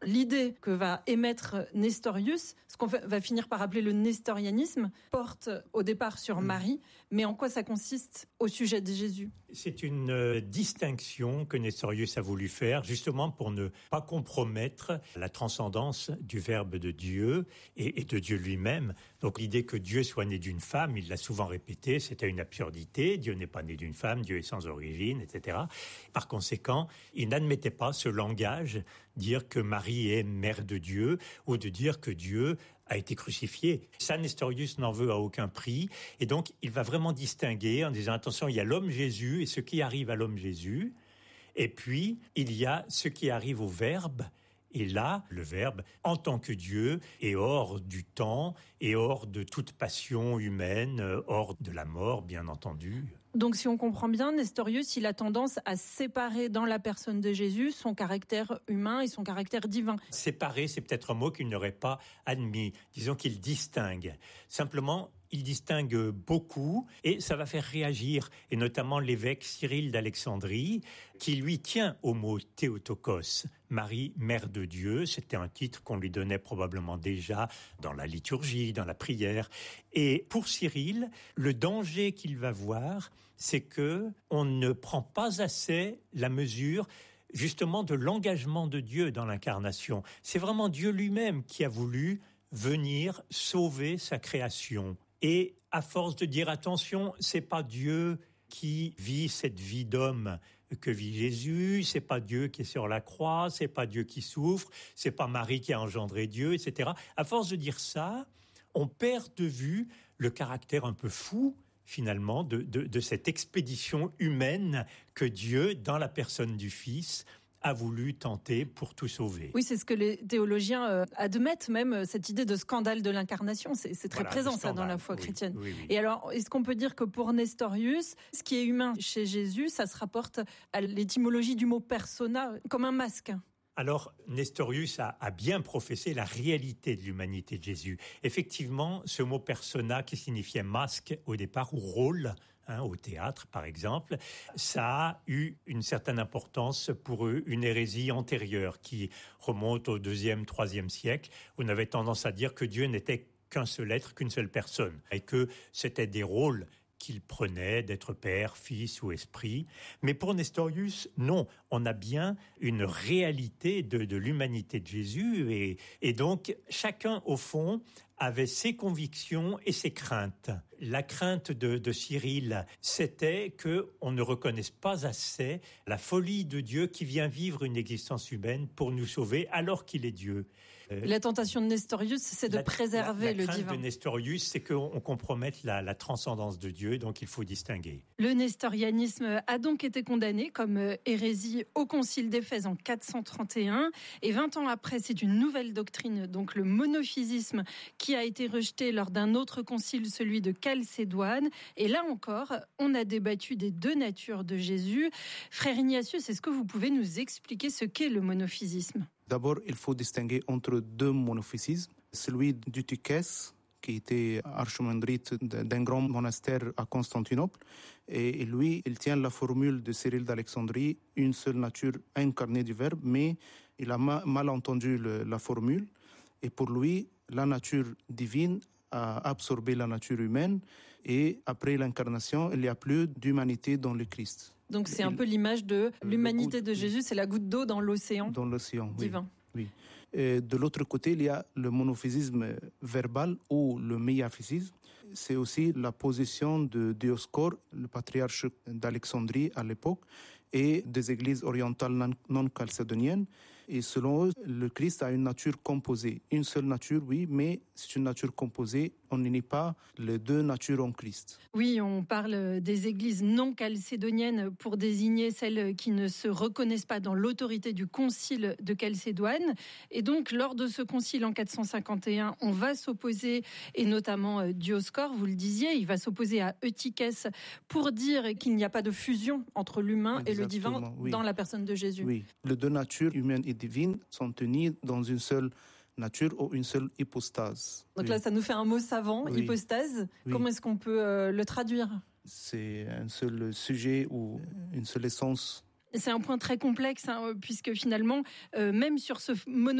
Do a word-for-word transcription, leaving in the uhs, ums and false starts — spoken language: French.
L'idée que va émettre Nestorius, ce qu'on va finir par appeler le nestorianisme, porte au départ sur Marie, mais en quoi ça consiste au sujet de Jésus ? C'est une euh, distinction que Nestorius a voulu faire, justement pour ne pas compromettre la transcendance du Verbe de Dieu et, et de Dieu lui-même. Donc l'idée que Dieu soit né d'une femme, il l'a souvent répété, c'était une absurdité. Dieu n'est pas né d'une femme, Dieu est sans origine, et cetera. Par conséquent, il n'admettait pas ce langage, dire que Marie est mère de Dieu, ou de dire que Dieu a été crucifié. Ça, Nestorius n'en veut à aucun prix. Et donc, il va vraiment distinguer en disant, attention, il y a l'homme Jésus et ce qui arrive à l'homme Jésus. Et puis, il y a ce qui arrive au Verbe. Et là, le Verbe, en tant que Dieu, est hors du temps et hors de toute passion humaine, hors de la mort, bien entendu. Donc, si on comprend bien, Nestorius, il a tendance à séparer dans la personne de Jésus son caractère humain et son caractère divin. Séparer, c'est peut-être un mot qu'il n'aurait pas admis. Disons qu'il distingue. Simplement, il distingue beaucoup et ça va faire réagir, et notamment l'évêque Cyril d'Alexandrie, qui lui tient au mot Théotokos, Marie, mère de Dieu. C'était un titre qu'on lui donnait probablement déjà dans la liturgie, dans la prière. Et pour Cyril, le danger qu'il va voir, c'est que on ne prend pas assez la mesure justement de l'engagement de Dieu dans l'incarnation. C'est vraiment Dieu lui-même qui a voulu venir sauver sa création. Et à force de dire attention, c'est pas Dieu qui vit cette vie d'homme que vit Jésus, c'est pas Dieu qui est sur la croix, c'est pas Dieu qui souffre, c'est pas Marie qui a engendré Dieu, et cetera. À force de dire ça, on perd de vue le caractère un peu fou, finalement, de, de, de cette expédition humaine que Dieu, dans la personne du Fils, a voulu tenter pour tout sauver. Oui, c'est ce que les théologiens euh, admettent même, euh, cette idée de scandale de l'incarnation. C'est, c'est très voilà, présent, ça, dans la foi oui, chrétienne. Oui, oui. Et alors, est-ce qu'on peut dire que pour Nestorius, ce qui est humain chez Jésus, ça se rapporte à l'étymologie du mot persona, comme un masque ? Alors, Nestorius a, a bien professé la réalité de l'humanité de Jésus. Effectivement, ce mot persona, qui signifiait masque au départ, ou rôle, hein, au théâtre par exemple, ça a eu une certaine importance pour eux, une hérésie antérieure qui remonte au deuxième, troisième siècle. On avait tendance à dire que Dieu n'était qu'un seul être, qu'une seule personne, et que c'était des rôles qu'il prenait d'être père, fils ou esprit. Mais pour Nestorius, non, on a bien une réalité de, de l'humanité de Jésus et, et donc chacun au fond avait ses convictions et ses craintes. La crainte de, de Cyril, c'était que on ne reconnaisse pas assez la folie de Dieu qui vient vivre une existence humaine pour nous sauver alors qu'il est Dieu. Euh, la tentation de Nestorius, c'est de la, préserver la, la le divin. La crainte de Nestorius, c'est qu'on on compromette la, la transcendance de Dieu, donc il faut distinguer. Le nestorianisme a donc été condamné comme hérésie au Concile d'Éphèse en quatre cent trente et un, et vingt ans après, c'est une nouvelle doctrine, donc le monophysisme, qui a été rejeté lors d'un autre concile, celui de Chalcédoine. Et là encore, on a débattu des deux natures de Jésus. Frère Ignatius, est-ce que vous pouvez nous expliquer ce qu'est le monophysisme ? D'abord, il faut distinguer entre deux monophysismes. Celui d'Eutychès, qui était archimandrite d'un grand monastère à Constantinople. Et lui, il tient la formule de Cyril d'Alexandrie, une seule nature incarnée du Verbe, mais il a mal entendu le, la formule. Et pour lui, la nature divine a absorbé la nature humaine et après l'incarnation, il n'y a plus d'humanité dans le Christ. Donc c'est un peu l'image de l'humanité goutte, de Jésus, c'est la goutte d'eau dans l'océan, dans l'océan divin. Oui. oui. Et de l'autre côté, il y a le monophysisme verbal ou le méaphysisme. C'est aussi la position de Dioscore, le patriarche d'Alexandrie à l'époque, et des églises orientales non chalcédoniennes. Et selon eux, le Christ a une nature composée. Une seule nature, oui, mais c'est une nature composée. On n'est pas les deux natures en Christ. Oui, on parle des églises non chalcédoniennes pour désigner celles qui ne se reconnaissent pas dans l'autorité du concile de Chalcédoine. Et donc, lors de ce concile en quatre cent cinquante et un, on va s'opposer, et notamment Dioscore, vous le disiez, il va s'opposer à Eutychès pour dire qu'il n'y a pas de fusion entre l'humain Exactement, et le divin oui. dans la personne de Jésus. Oui, les deux natures, humaine et divine, sont unies dans une seule nature ou une seule hypostase. Donc oui. là, ça nous fait un mot savant, oui. hypostase. Oui. Comment est-ce qu'on peut euh, le traduire ? C'est un seul sujet ou une seule essence. C'est un point très complexe, hein, puisque finalement, euh, même sur ce mono